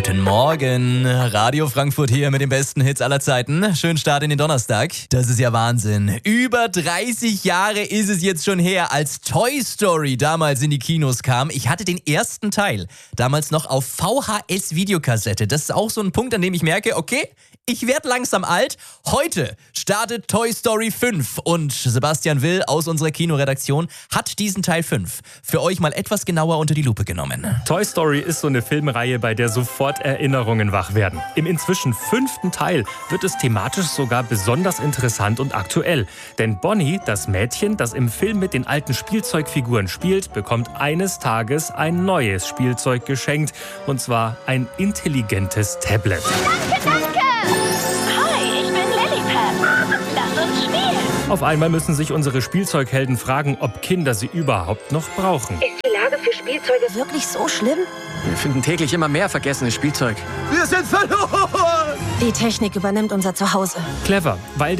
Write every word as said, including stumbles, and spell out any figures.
Guten Morgen, Radio Frankfurt hier mit den besten Hits aller Zeiten. Schönen Start in den Donnerstag. Das ist ja Wahnsinn. Über dreißig Jahre ist es jetzt schon her, als Toy Story damals in die Kinos kam. Ich hatte den ersten Teil damals noch auf V H S-Videokassette. Das ist auch so ein Punkt, an dem ich merke, okay, ich werde langsam alt. Heute startet Toy Story fünf und Sebastian Will aus unserer Kinoredaktion hat diesen Teil fünf für euch mal etwas genauer unter die Lupe genommen. Toy Story ist so eine Filmreihe, bei der sofort Erinnerungen wach werden. Im inzwischen fünften Teil wird es thematisch sogar besonders interessant und aktuell. Denn Bonnie, das Mädchen, das im Film mit den alten Spielzeugfiguren spielt, bekommt eines Tages ein neues Spielzeug geschenkt. Und zwar ein intelligentes Tablet. Danke, danke! Hi, ich bin Lilliput. Lass uns spielen. Auf einmal müssen sich unsere Spielzeughelden fragen, ob Kinder sie überhaupt noch brauchen. Ist die Lage für Spielzeuge wirklich so schlimm? Wir finden täglich immer mehr vergessenes Spielzeug. Wir sind verloren! Die Technik übernimmt unser Zuhause. Clever, weil